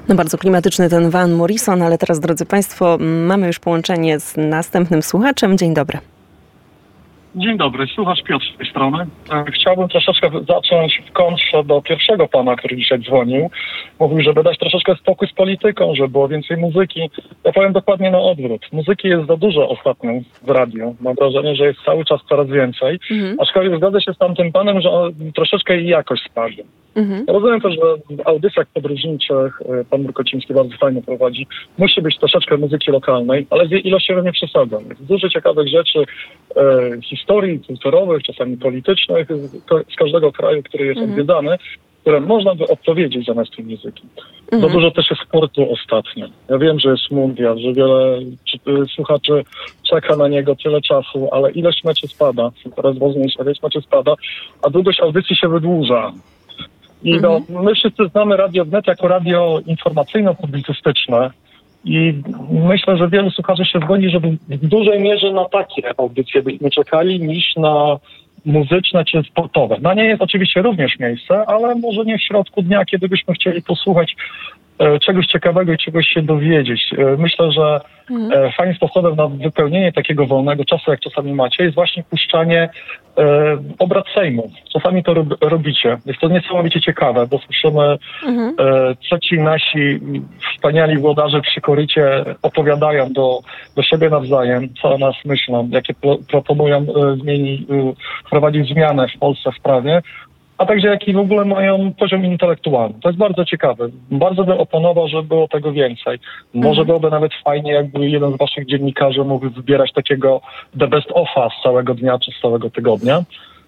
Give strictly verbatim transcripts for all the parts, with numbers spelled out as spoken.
No bardzo klimatyczny ten Van Morrison, ale teraz, drodzy Państwo, mamy już połączenie z następnym słuchaczem. Dzień dobry. Dzień dobry, słuchacz Piotr z tej strony. Chciałbym troszeczkę zacząć w kontrze do pierwszego pana, który dzisiaj dzwonił. Mówił, żeby dać troszeczkę spokój z polityką, żeby było więcej muzyki. Ja powiem dokładnie na odwrót. Muzyki jest za dużo ostatnio w radiu. Mam wrażenie, że jest cały czas coraz więcej. Mhm. Aczkolwiek zgadzam się z tamtym panem, że troszeczkę jej jakość spadła. Mhm. Rozumiem też, że w audycjach podróżniczych pan Murkociński bardzo fajnie prowadzi. Musi być troszeczkę muzyki lokalnej, ale z jej ilością nie przesadzam. Jest dużo ciekawych rzeczy, e, historii kulturowych, czasami politycznych z, z każdego kraju, który jest mhm. odwiedzany, które można by odpowiedzieć zamiast tej muzyki. Mhm. Za dużo też jest sportu ostatnio. Ja wiem, że jest mundial, że wiele czy, słuchaczy czeka na niego tyle czasu, ale ilość meczy spada, coraz ważniejsza, ilość meczy spada, a długość audycji się wydłuża. I mhm. no, my wszyscy znamy Radio Wnet jako radio informacyjno-publicystyczne i myślę, że wielu słuchaczy się zgodzi, że w dużej mierze na takie audycje byśmy czekali niż na muzyczne czy sportowe. Na nie jest oczywiście również miejsce, ale może nie w środku dnia, kiedy byśmy chcieli posłuchać e, czegoś ciekawego i czegoś się dowiedzieć. E, myślę, że e, fajnym sposobem na wypełnienie takiego wolnego czasu, jak czasami macie, jest właśnie puszczanie e, obrad Sejmu. Czasami to rob, robicie. Jest to niesamowicie ciekawe, bo słyszymy, mhm. e, co ci nasi wspaniali włodarze przy korycie opowiadają do, do siebie nawzajem, co o nas myślą, jakie pro, proponują e, zmieni, e, wprowadzić zmianę w Polsce w prawie, a także jaki w ogóle mają poziom intelektualny. To jest bardzo ciekawe. Bardzo bym oponował, żeby było tego więcej. Może mhm. byłoby nawet fajnie, jakby jeden z waszych dziennikarzy mógł wybierać takiego the best of'a z całego dnia czy z całego tygodnia.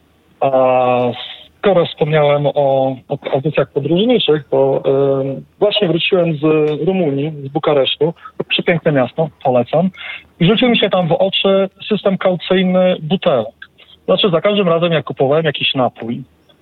A skoro wspomniałem o, o audycjach podróżniczych, to yy, właśnie wróciłem z Rumunii, z Bukaresztu. Przepiękne miasto, polecam. I rzucił mi się tam w oczy system kaucyjny butelek. Znaczy za każdym razem, jak kupowałem jakiś napój,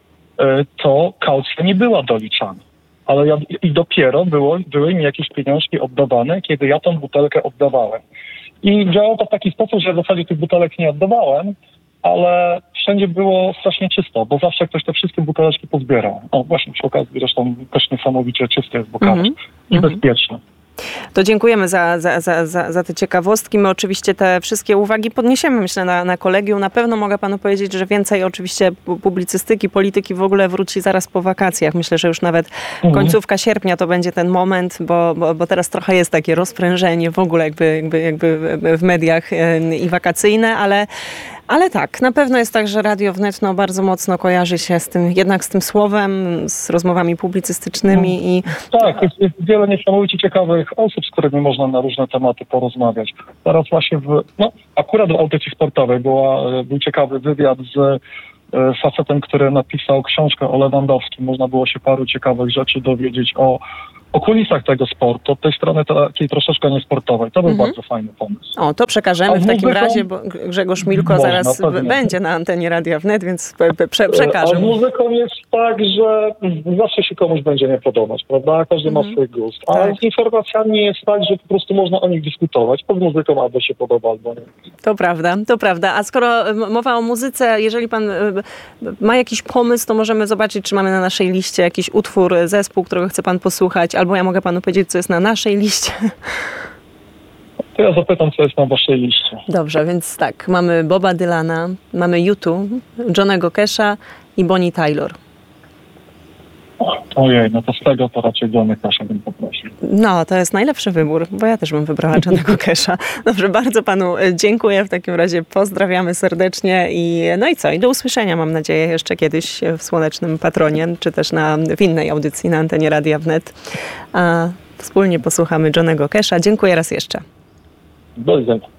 to kaucja nie była doliczana. Ale ja, i dopiero było, były mi jakieś pieniążki oddawane, kiedy ja tą butelkę oddawałem. I działało to w taki sposób, że w zasadzie tych butelek nie oddawałem, ale wszędzie było strasznie czysto, bo zawsze ktoś te wszystkie buteleczki pozbierał. O, właśnie przy okazji zresztą też niesamowicie czysty jest Bukareszt. Mm-hmm. I bezpieczny. To dziękujemy za, za, za, za, za te ciekawostki. My oczywiście te wszystkie uwagi podniesiemy, myślę, na, na kolegium. Na pewno mogę panu powiedzieć, że więcej oczywiście publicystyki, polityki w ogóle wróci zaraz po wakacjach. Myślę, że już nawet końcówka sierpnia to będzie ten moment, bo, bo, bo teraz trochę jest takie rozprężenie w ogóle jakby, jakby, jakby w mediach i wakacyjne, ale Ale tak, na pewno jest tak, że Radio Wnet no, bardzo mocno kojarzy się z tym, jednak z tym słowem, z rozmowami publicystycznymi. i Tak, jest, jest wiele niesamowicie ciekawych osób, z którymi można na różne tematy porozmawiać. Teraz właśnie w, no, akurat w audycji sportowej była, był ciekawy wywiad z facetem, który napisał książkę o Lewandowskim. Można było się paru ciekawych rzeczy dowiedzieć o, o kulisach tego sportu, od tej strony takiej troszeczkę niesportowej. To był mhm. bardzo fajny pomysł. O, to przekażemy w takim razie, bo Grzegorz Milko można, zaraz pewnie. będzie na antenie Radia Wnet, więc prze, przekażę. A z muzyką jest tak, że zawsze się komuś będzie nie podobać, prawda? Każdy mhm. ma swój gust. A tak. z informacjami jest tak, że po prostu można o nich dyskutować. Pod muzyką albo się podoba, albo nie. To prawda, to prawda. A skoro mowa o muzyce, jeżeli pan ma jakiś pomysł, to możemy zobaczyć, czy mamy na naszej liście jakiś utwór, zespół, którego chce pan posłuchać, albo ja mogę panu powiedzieć, co jest na naszej liście. To ja zapytam, co jest na waszej liście. Dobrze, więc tak, mamy Boba Dylana, mamy U dwa, Johnnego Casha i Bonnie Tyler. Ojej, no to z tego to raczej Johnny Casha bym poprosił. No, to jest najlepszy wybór, bo ja też bym wybrała Johnnego Casha. Dobrze, bardzo panu dziękuję. W takim razie pozdrawiamy serdecznie i no i co? I do usłyszenia, mam nadzieję, jeszcze kiedyś w Słonecznym Patronie, czy też na, w innej audycji na antenie Radia Wnet. A wspólnie posłuchamy Johnnego Casha. Dziękuję raz jeszcze. Do widzenia.